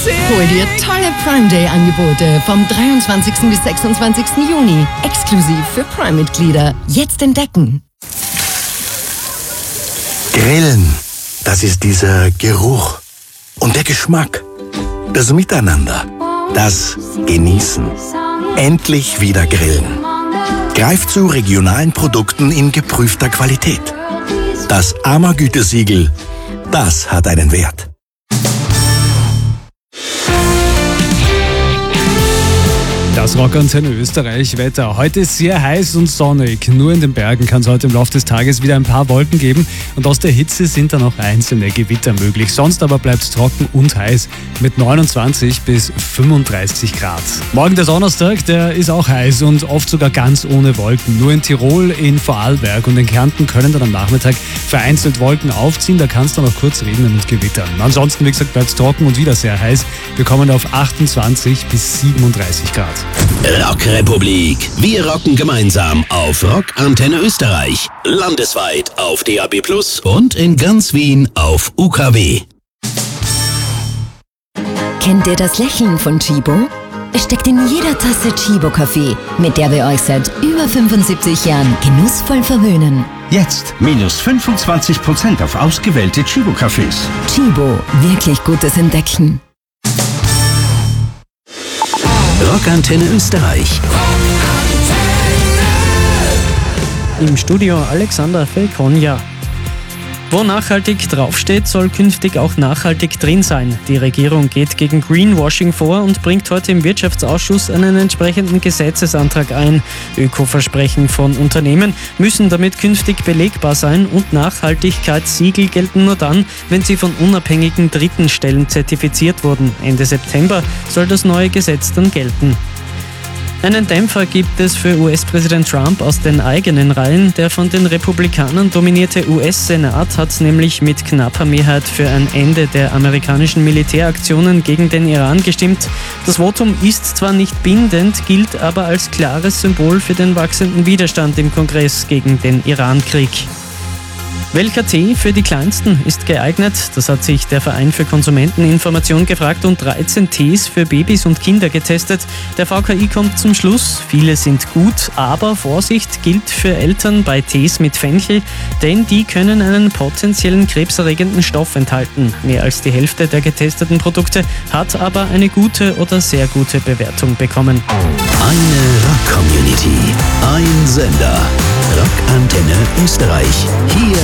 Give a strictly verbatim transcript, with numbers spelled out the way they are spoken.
Hol dir tolle Prime Day Angebote vom dreiundzwanzigsten bis sechsundzwanzigsten Juni. Exklusiv für Prime-Mitglieder. Jetzt entdecken. Grillen, das ist dieser Geruch und der Geschmack. Das Miteinander, das Genießen. Endlich wieder grillen. Greift zu regionalen Produkten in geprüfter Qualität. Das A M A-Gütesiegel, das hat einen Wert. Das Rockantenne Österreich Wetter. Heute ist sehr heiß und sonnig. Nur in den Bergen kann es heute im Laufe des Tages wieder ein paar Wolken geben und aus der Hitze sind dann auch einzelne Gewitter möglich. Sonst aber bleibt es trocken und heiß mit neunundzwanzig bis fünfunddreißig Grad. Morgen der Donnerstag, der ist auch heiß und oft sogar ganz ohne Wolken. Nur in Tirol, in Vorarlberg und in Kärnten können dann am Nachmittag vereinzelt Wolken aufziehen. Da kann es dann auch kurz regnen und gewittern. Ansonsten, wie gesagt, bleibt es trocken und wieder sehr heiß. Wir kommen auf achtundzwanzig bis siebenunddreißig Grad. Rockrepublik. Wir rocken gemeinsam auf Rockantenne Österreich. Landesweit auf D A B plus und in ganz Wien auf U K W. Kennt ihr das Lächeln von Chibo? Es steckt in jeder Tasse Chibo-Kaffee, mit der wir euch seit über fünfundsiebzig Jahren genussvoll verwöhnen. Jetzt minus fünfundzwanzig Prozent auf ausgewählte Chibo-Cafés. Chibo, wirklich gutes Entdecken. Rockantenne Österreich. Im Studio Alexander Felkonja. Wo nachhaltig draufsteht, soll künftig auch nachhaltig drin sein. Die Regierung geht gegen Greenwashing vor und bringt heute im Wirtschaftsausschuss einen entsprechenden Gesetzesantrag ein. Ökoversprechen von Unternehmen müssen damit künftig belegbar sein und Nachhaltigkeitssiegel gelten nur dann, wenn sie von unabhängigen dritten Stellen zertifiziert wurden. Ende September soll das neue Gesetz dann gelten. Einen Dämpfer gibt es für U S-Präsident Trump aus den eigenen Reihen. Der von den Republikanern dominierte U S-Senat hat nämlich mit knapper Mehrheit für ein Ende der amerikanischen Militäraktionen gegen den Iran gestimmt. Das Votum ist zwar nicht bindend, gilt aber als klares Symbol für den wachsenden Widerstand im Kongress gegen den Iran-Krieg. Welcher Tee für die Kleinsten ist geeignet? Das hat sich der Verein für Konsumenteninformation gefragt und dreizehn Tees für Babys und Kinder getestet. Der V K I kommt zum Schluss, viele sind gut, aber Vorsicht gilt für Eltern bei Tees mit Fenchel, denn die können einen potenziellen krebserregenden Stoff enthalten. Mehr als die Hälfte der getesteten Produkte hat aber eine gute oder sehr gute Bewertung bekommen. Eine Rock-Community, ein Sender. Rockantenne Österreich. Hier